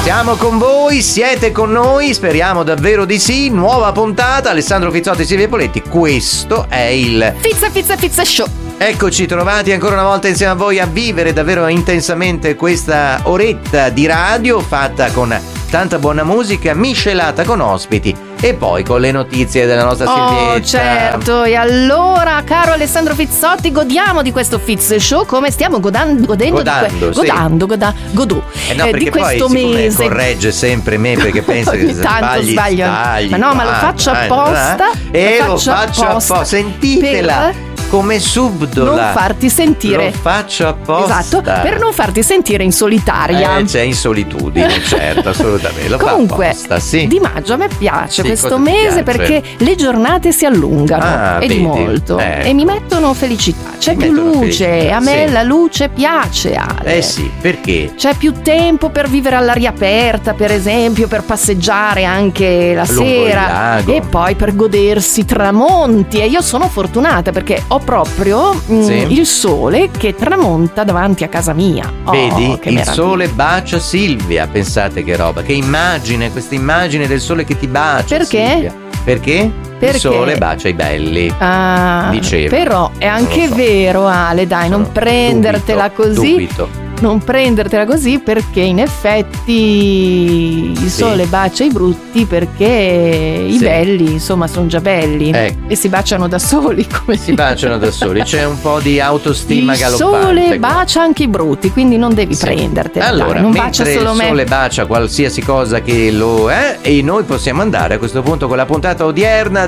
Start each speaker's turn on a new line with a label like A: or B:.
A: Siamo con voi, siete con noi, speriamo davvero di sì. Nuova puntata, Alessandro Fizzotti e Silvia Poletti. Questo è il
B: Fizza Show.
A: Eccoci trovati ancora una volta insieme a voi a vivere davvero intensamente questa oretta di radio fatta con tanta buona musica miscelata con ospiti e poi con le notizie della nostra Silvietta.
B: Oh, certo. E allora, caro Alessandro Fizzotti, godiamo di questo Fizz Show come stiamo godendo di questo mese.
A: Corregge sempre me perché pensa che
B: tanto sbaglio. Ma no, ma lo faccio apposta.
A: Lo faccio apposta. Sentitela. Come subdola.
B: Non farti sentire.
A: Lo faccio apposta.
B: Esatto, per non farti sentire in solitaria.
A: C'è in solitudine, certo, assolutamente. Lo
B: Comunque,
A: fa apposta, sì.
B: Di maggio a me piace questo
A: piace?
B: mese perché le giornate si allungano
A: vedi?
B: di molto e mi mettono felicità. C'è più luce,
A: felicità,
B: a me
A: sì.
B: La luce piace, Ale.
A: Sì, perché?
B: C'è più tempo per vivere all'aria aperta, per esempio, per passeggiare anche la
A: Lungo il
B: sera
A: lago.
B: e poi per godersi i tramonti. E io sono fortunata perché ho proprio il sole che tramonta davanti a casa mia.
A: Vedi?
B: Che
A: il
B: meraviglia.
A: sole bacia Silvia, pensate che roba, che immagine, questa immagine del sole che ti bacia.
B: Perché?
A: Silvia. Perché? Il sole bacia i belli. Diceva.
B: Però è anche vero, Ale, dai, non prendertela così.
A: Dubito.
B: Non prendertela così perché in effetti il sole bacia i brutti perché i belli, insomma, sono già belli e si baciano da soli. Si
A: baciano da soli, c'è un po' di autostima
B: il
A: galoppante.
B: Il sole bacia anche i brutti, quindi non devi prendertela.
A: Allora,
B: dai, non bacia solo
A: il sole bacia qualsiasi cosa che lo è e noi possiamo andare a questo punto con la puntata odierna